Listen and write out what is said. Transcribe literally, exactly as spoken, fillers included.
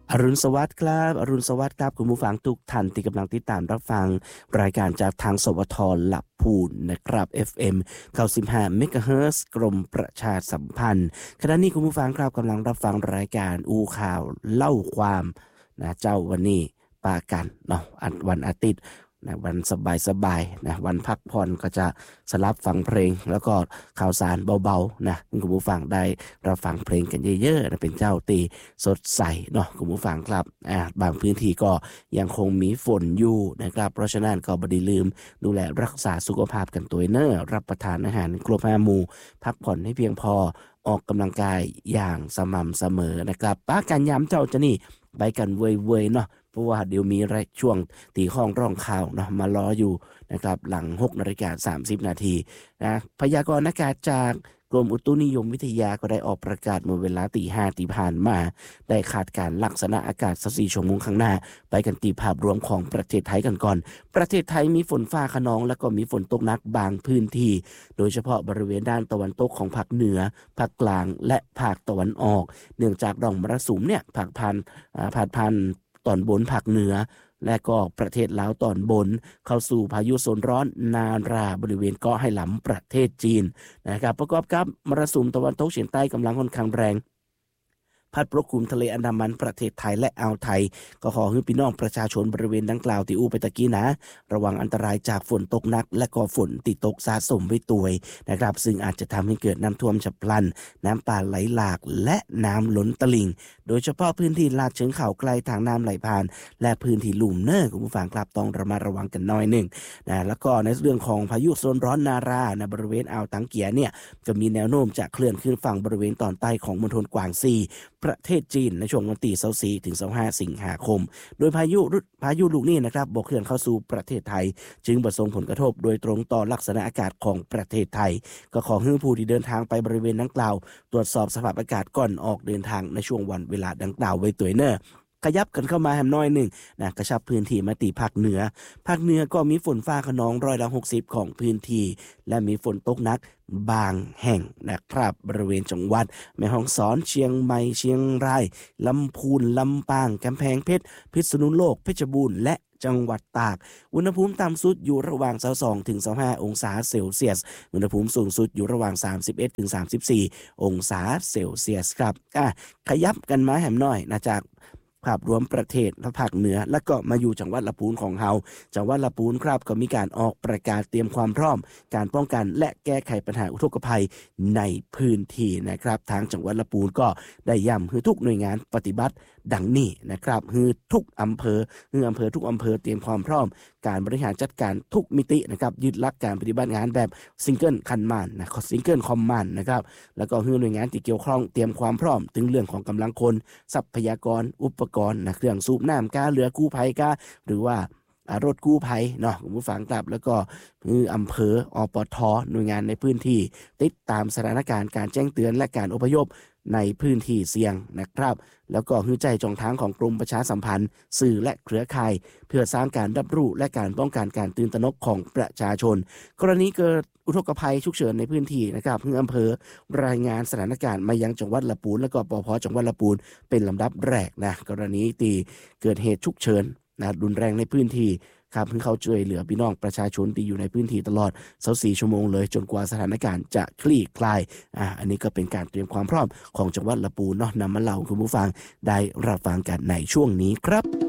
อรุณสวัสดิ์ครับอรุณสวัสดิ์ครับคุณผู้ฟังทุกท่านที่กำลังติดตามรับฟังรายการจากทางสวทหลับพูนนะครับ เอฟ เอ็ม เก้าสิบห้า เมกะเฮิรตซ์กรมประชาสัมพันธ์ขณะนี้คุณผู้ฟังครับกำลังรับฟังรายการอูข่าวเล่าความนะเจ้าวันนี้ปากันเนาะวันอาทิตย์นะวันสบายๆนะวันพักผ่อนก็จะสลับฟังเพลงแล้วก็ข่าวสารเบาๆนะคุณผู้ฟังได้รับฟังเพลงกันเยอะๆนะเป็นเจ้าตีสดใสเนาะคุณผู้ฟังครับอ่าบางพื้นที่ก็ยังคงมีฝนอยู่นะครับเพราะฉะนั้นก็บ่ได้ลืมดูแลรักษาสุขภาพกันตัวเนอรับประทานอาหารครบห้าหมู่พักผ่อนให้เพียงพอออกกำลังกายอย่างสม่ำเสมอนะครับป้ากันย้ำเจ้าจะนี่ไปกันเว่ยๆเนาะเพราะว่าเดี๋ยวมีช่วงตีข้องร่องข่าวเนาะมารออยู่นะครับหลังหกนาฬิกาสามสิบนาทีนะพยากรณ์อากาศจากกรมอุตุนิยมวิทยาก็ได้ออกประกาศเมื่อเวลาตีห้าที่ผ่านมาได้คาดการณ์ลักษณะอากาศสักสี่ชั่วโมงข้างหน้าไปกันตีภาพรวมของประเทศไทยกันก่อนประเทศไทยมีฝนฟ้าคะนองและก็มีฝนตกหนักบางพื้นที่โดยเฉพาะบริเวณด้านตะวันตกของภาคเหนือภาคกลางและภาคตะวันออกเนื่องจากร่องมรสุมเนี่ยผ่านผ่านผ่านผ่านตอนบนภาคเหนือและก็ประเทศลาวตอนบนเข้าสู่พายุโซนร้อนนาราบริเวณเกาะไหหลำประเทศจีนนะครับประกอบกับมรสุมตะวันตกเฉียงใต้กำลังค่อนข้างแรงพัดปกคลุมทะเลอันดามันประเทศไทยและอ่าวไทยก็ขอให้พี่น้องประชาชนบริเวณดังกล่าวที่อู้ไปตะกี้นะระวังอันตรายจากฝนตกหนักและก็ฝนติดตกสะสมไว้ตัวนะครับซึ่งอาจจะทำให้เกิดน้ำท่วมฉับพลันน้ำป่าไหลหลากและน้ำล้นตลิ่งโดยเฉพาะพื้นที่ลาดเชิงเขาใกล้ทางน้ำไหลผ่านและพื้นที่ลุ่มเนินคุณผู้ฟังครับต้องระมัดระวังกันหน่อยหนึ่งนะแล้วก็ในเรื่องของพายุโซนร้อนนาราในบริเวณอ่าวตังเกียเนี่ยจะมีแนวโน้มจะเคลื่อนขึ้นฝั่งบริเวณตอนใต้ของมณฑลกวางซีประเทศจีนในช่วงวันที่ยี่สิบสี่ถึงยี่สิบห้าสิงหาคมโดยพายุพายุลูกนี้นะครับบ่เคลื่อนเข้าสู่ประเทศไทยจึงบ่ส่งผลกระทบโดยตรงต่อลักษณะอากาศของประเทศไทยก็ขอให้ผู้ที่เดินทางไปบริเวณดังกล่าวตรวจสอบสภาพอากาศก่อนออกเดินทางในช่วงวันเวลาดังกล่าวไว้ตัวเนอขยับกันเข้ามาแฮมน้อยหนึ่งนะกระชับพื้นที่มาตีภาคเหนือภาคเหนือก็มีฝนฟ้าคะนองร้อยละหกสิบของพื้นที่และมีฝนตกหนักบางแห่งนะครับบริเวณจังหวัดแม่ฮ่องสอนเชียงใหม่เชียงรายลำพูนลำปางกำแพงเพชรพิษณุโลกเพชรบูรณ์และจังหวัดตากอุณหภูมิต่ำสุดอยู่ระหว่างยี่สิบสองถึงยี่สิบห้าองศาเซลเซียสอุณหภูมิสูงสุดอยู่ระหว่างสามสิบเอ็ดถึงสามสิบสี่องศาเซลเซียสครับอ่ะขยับกันมาแหมน้อยนะจากภาพรวมประเทศและภาคเหนือแล้วก็มาอยู่จังหวัดลำพูนของเฮาจังหวัดลำพูนครับก็มีการออกประกาศเตรียมความพร้อมการป้องกันและแก้ไขปัญหาอุทกภัยในพื้นที่นะครับทางจังหวัดลำพูนก็ได้ย้ำให้ทุกหน่วยงานปฏิบัติดังนี้นะครับคือทุกอำเภอคืออำเภอทุกอำเภอเตรียมความพร้อมการบริหารจัดการทุกมิตินะครับยึดหลักการปฏิบัติงานแบบซิงเกิลคันมานนะซิงเกิลคอมมานนะครับแล้วก็ให้หน่วยงานที่เกี่ยวข้องเตรียมความพร้อมถึงเรื่องของกำลังคนทรัพยากรอุปกรณ์นะเครื่องสูบน้ำกาเรือกู้ภัยกาหรือว่ารถกู้ภัยเนาะคุณผู้ฟังครับแล้วก็คืออำเภออปทหน่วยงานในพื้นที่ติดตามสถานการณ์การแจ้งเตือนและการอพยพในพื้นที่เสี่ยงนะครับแล้วก็หื้อใจจองทางของกรมประชาสัมพันธ์สื่อและเครือข่ายเพื่อสร้างการรับรู้และการป้องกันการตื่นตระหนกของประชาชนกรณีเกิดอุทกภัยฉุกเฉินในพื้นที่นะครับหื้ออำเภอรายงานสถานการณ์มายังจังหวัดลำพูนและก็ปภจังหวัดลำพูนเป็นลำดับแรกนะกรณีที่เกิดเหตุฉุกเฉินนะรุนแรงในพื้นที่ครับเพื่อเขาช่วยเหลือพี่น้องประชาชนที่อยู่ในพื้นที่ตลอดยี่สิบสี่ชั่วโมงเลยจนกว่าสถานการณ์จะคลี่คลายอ่าอันนี้ก็เป็นการเตรียมความพร้อมของจังหวัดลำพูนเนาะนำมาเล่าคุณผู้ฟังได้รับฟังกันในช่วงนี้ครับ